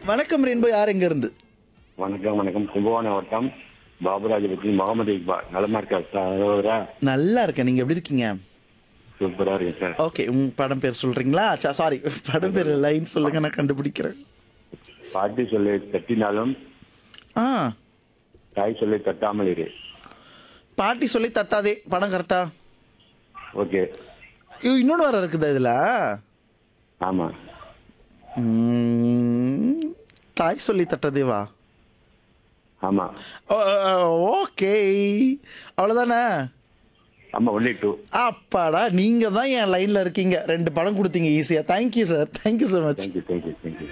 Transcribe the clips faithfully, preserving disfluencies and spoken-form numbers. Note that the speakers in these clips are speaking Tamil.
வணக்கம் ரெயின்போ, யார் எங்க இருந்து? வணக்கம் வணக்கம் கும்பகோணம் வட்டம் பாபுராஜபதி முகமது இக்பால். நலமா இருக்கா சார்? நல்லா இருக்கேன், நீங்க எப்படி இருக்கீங்க? சூப்பரா இருக்கு சார். ஓகே, உங்க படம் பேர் சொல்றீங்களா? சாரி, படம் பேர் லைன் சொல்லுங்க, நான் கண்டுபிடிக்கிறேன். பாட்டி சொல்லி தட்டினாலும் ஆ, தாய் சொல்லி தட்டாமல் இரு. பாட்டி சொல்லி தட்டாதே படம் கரெக்டா? ஓகே. இன்னொன்று வர இருக்குதா இதுல? ஆமா. ம், தாய் சொல்லி தட்டதேவா? ஆமா. ஓகே, அவ்வளோதானே? ஆமா, ஒன்லி டூ. அப்பாடா, நீங்க தான் என் லைன்ல இருக்கீங்க. ரெண்டு படம் கொடுத்தீங்க ஈஸியா. Thank you sir, thank you so much. Thank you thank you thank you.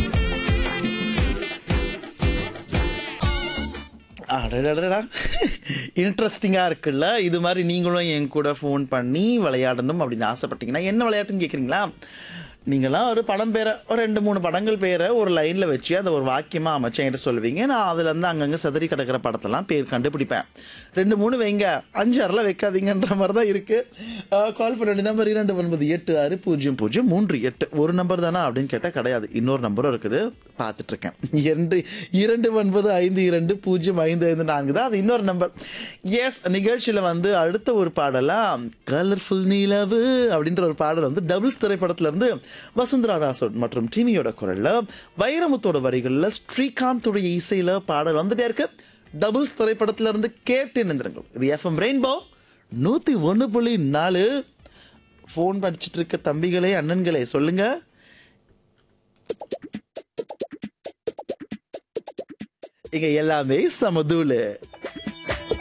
அடடடடா, இன்ட்ரெஸ்டிங்காக இருக்குல்ல? இது மாதிரி நீங்களும் என் கூட ஃபோன் பண்ணி விளையாடணும் அப்படின்னு ஆசைப்பட்டீங்கன்னா, என்ன விளையாட்டுன்னு கேட்குறீங்களா? நீங்களாம் ஒரு படம் பேரை, ஒரு ரெண்டு மூணு படங்கள் பேரை ஒரு லைனில் வச்சு அதை ஒரு வாக்கியமாக அமைச்சு என்கிட்ட சொல்லுவீங்க. நான் அதுலேருந்து அங்கங்கே சதறி கிடக்கிற படத்தெல்லாம் பேர் கண்டுபிடிப்பேன். ரெண்டு மூணு வைங்க, அஞ்சு ஆறுலாம் வைக்காதீங்கன்ற மாதிரி தான் இருக்குது. கால் பண்ண வேண்டிய நம்பர் இரண்டு ஒன்பது எட்டு ஆறு பூஜ்ஜியம் பூஜ்ஜியம் மூன்று எட்டு. ஒரு நம்பர் தானே அப்படின்னு கேட்டால் கிடையாது, இன்னொரு நம்பரும் இருக்குது, பார்த்துட்ருக்கேன். இரண்டு இரண்டு ஒன்பது ஐந்து இரண்டு பூஜ்ஜியம் ஐந்து ஐந்து நான்கு தான் அது இன்னொரு நம்பர். எஸ், நிகழ்ச்சியில் வந்து அடுத்த ஒரு பாடலாம் கலர்ஃபுல் நிலவு அப்படின்ற ஒரு பாடல் வந்து டபுள்ஸ் திரைப்படத்திலேருந்து வசுந்தரா ராசோட் மற்றும் டிமியோட குரல்ல, வைரமுத்தோட வரிகள்ல, ஸ்ரீகாந்தோடைய இசையில பாடல் வந்துட்டே இருக்கு. டபுள்ஸ் திரைப்படத்துல இருந்து கேட்டு நின்றுங்கள். இது எஃப்எம் ரெயின்போ நூத்தி ஒன்னு புள்ளி நாலு. போன் படிச்சுட்டு இருக்க தம்பிகளே, அண்ணன்களே, சொல்லுங்க. இங்க எல்லாமே சமதூளு.